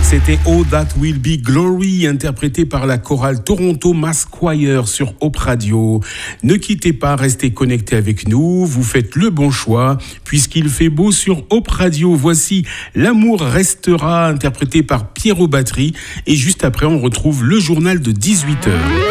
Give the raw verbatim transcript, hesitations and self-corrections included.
C'était Oh That Will Be Glory, interprété par la chorale Toronto Mass Choir sur Hope Radio. Ne quittez pas, restez connectés avec nous, vous faites le bon choix, puisqu'il fait beau sur Hope Radio. Voici L'amour restera, interprété par Pierrot Battery, et juste après on retrouve le journal de dix-huit heures.